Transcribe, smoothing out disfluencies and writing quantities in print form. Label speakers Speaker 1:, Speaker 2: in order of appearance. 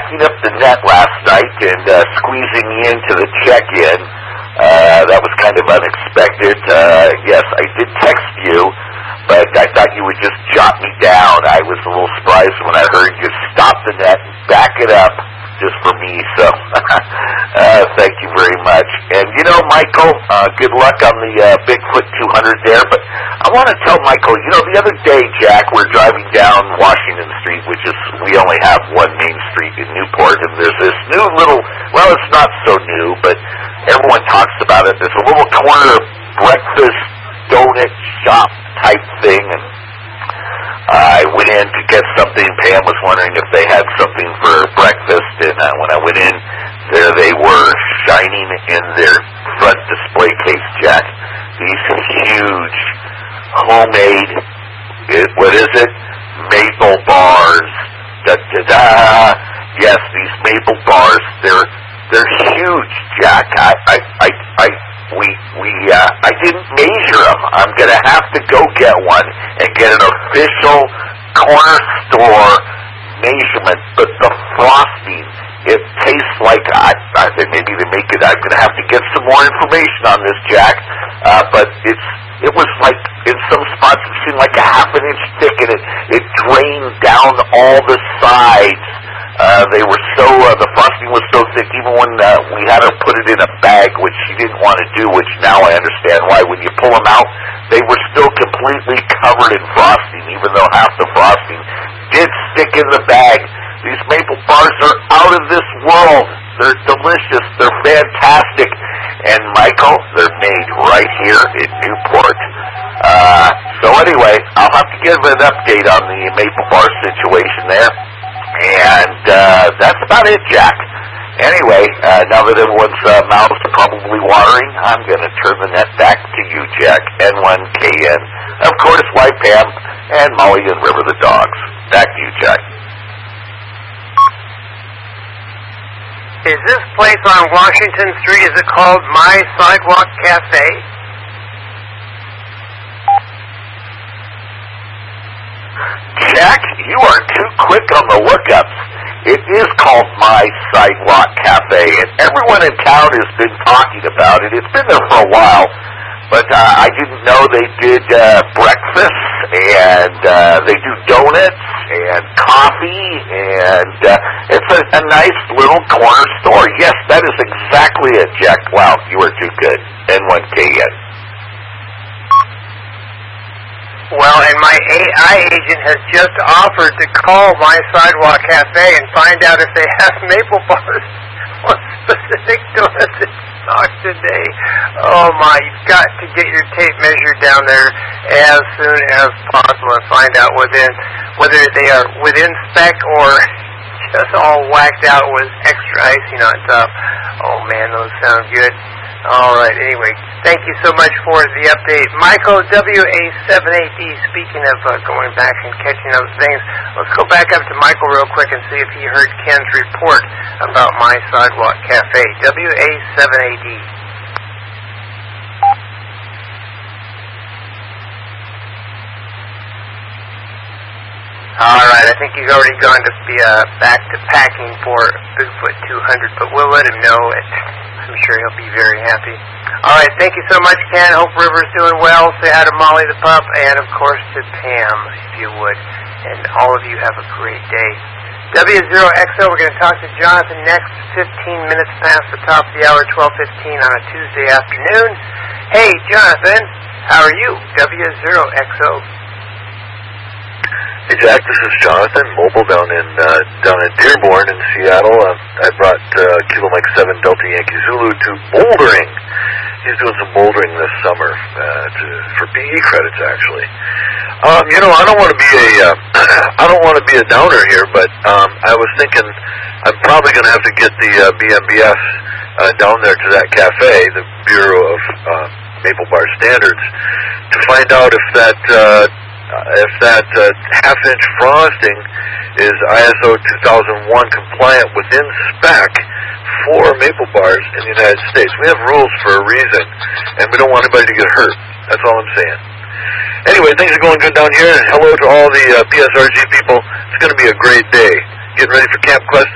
Speaker 1: backing up the net last night and squeezing me into the check-in. That was kind of unexpected. Yes, I did text you, but I thought you would just jot me down. I was a little surprised when I heard you stop the net and back it up just for me. So thank you very much. And, you know, Michael, good luck on the Bigfoot 200 there. But I want to tell Michael, you know, the other day, Jack, we're driving down Washington Street, which is, we only have one main street in Newport, and there's this new little, well, it's not so new, but everyone talks about it. There's a little corner breakfast donut shop type thing, and I went in to get something. Pam was wondering if they had something for breakfast, and when I went in, there they were, shining in their front display case, Jack. These huge, homemade, what is it? Maple bars. Da-da-da. Yes, these maple bars, they're huge, Jack. I didn't measure them. I'm going to have to go get one and get an official corner store measurement. But the frosting, it tastes like, maybe they make it, I'm going to have to get some more information on this, Jack. But it was like, in some spots it seemed like a half an inch thick, and it drained down all the sides. They were so, the frosting was so thick, even when we had her put it in a bag, which she didn't want to do, which now I understand why. When you pull them out, they were still completely covered in frosting, even though half the frosting did stick in the bag. These maple bars are out of this world. They're delicious. They're fantastic. And, Michael, they're made right here in Newport. So anyway, I'll have to give an update on the maple bar situation there. And that's about it, Jack. Anyway, now that everyone's mouths are probably watering, I'm going to turn the net back to you, Jack. N1KN. Of course, White Pam and Molly and River the dogs. Back to you, Jack.
Speaker 2: Is this place on Washington Street, is it called My Sidewalk Cafe?
Speaker 1: Jack, you are too quick on the lookups. It is called My Sidewalk Cafe, and everyone in town has been talking about it. It's been there for a while, but I didn't know they did breakfast, and they do donuts and coffee, and it's a nice little corner store. Yes, that is exactly it, Jack. Wow, you are too good. N1KN.
Speaker 2: Well, and my AI agent has just offered to call My Sidewalk Cafe and find out if they have maple bars on specific donuts in stock today. Oh my, you've got to get your tape measured down there as soon as possible and find out whether they are within spec or just all whacked out with extra icing on top. Oh man, those sound good. All right, anyway, thank you so much for the update. Michael, WA78D, speaking of going back and catching up things, let's go back up to Michael real quick and see if he heard Ken's report about My Sidewalk Cafe. WA78D. All right, I think he's already gone to be back to packing for Bigfoot 200, but we'll let him know it. I'm sure he'll be very happy. All right, thank you so much, Ken. Hope River's doing well. Say hi to Molly the pup, and of course to Pam, if you would. And all of you have a great day. W0XO, we're going to talk to Jonathan next, 15 minutes past the top of the hour, 12:15 on a Tuesday afternoon. Hey, Jonathan, how are you? W0XO.
Speaker 3: Hey Jack, this is Jonathan, mobile down in Dearborn in Seattle. I brought Kilo Mike 7 Delta Yankee Zulu to bouldering. He's doing some bouldering this summer for PE credits, actually. You know, I don't want to be a downer here, but I was thinking I'm probably going to have to get the BMBS down there to that cafe, the Bureau of Maple Bar Standards, to find out if that half-inch frosting is ISO 2001 compliant within spec for maple bars in the United States. We have rules for a reason, and we don't want anybody to get hurt. That's all I'm saying. Anyway, things are going good down here. Hello to all the PSRG people. It's going to be a great day. Getting ready for Camp Quest